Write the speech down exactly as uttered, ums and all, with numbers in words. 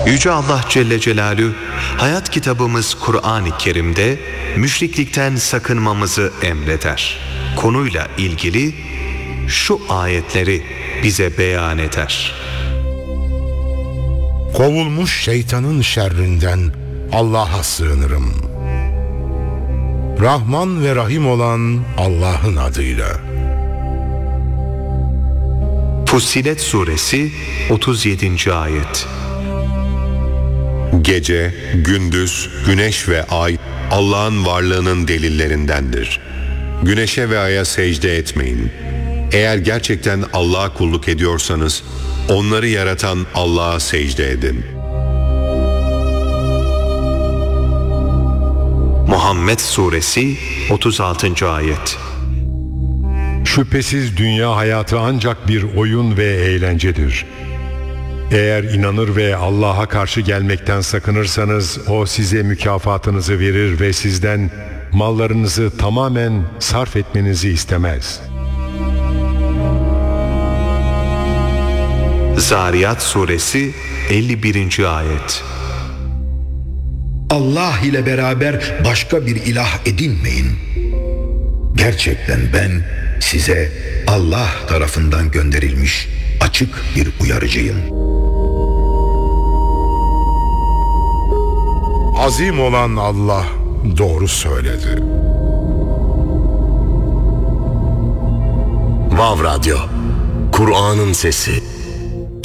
Yüce Allah Celle Celaluhu hayat kitabımız Kur'an-ı Kerim'de müşriklikten sakınmamızı emreder. Konuyla ilgili şu ayetleri bize beyan eder. Kovulmuş şeytanın şerrinden Allah'a sığınırım. Rahman ve Rahim olan Allah'ın adıyla. Fussilet Suresi otuz yedinci ayet. Gece, gündüz, güneş ve ay Allah'ın varlığının delillerindendir. Güneşe ve aya secde etmeyin. Eğer gerçekten Allah'a kulluk ediyorsanız onları yaratan Allah'a secde edin. Muhammed Suresi otuz altıncı ayet. Şüphesiz dünya hayatı ancak bir oyun ve eğlencedir. Eğer inanır ve Allah'a karşı gelmekten sakınırsanız O size mükafatınızı verir ve sizden mallarınızı tamamen sarf etmenizi istemez. Zariyat Suresi elli birinci ayet. Allah ile beraber başka bir ilah edinmeyin. Gerçekten ben size Allah tarafından gönderilmiş açık bir uyarıcıyım. Azim olan Allah doğru söyledi. Vav Radyo, Kur'an'ın sesi.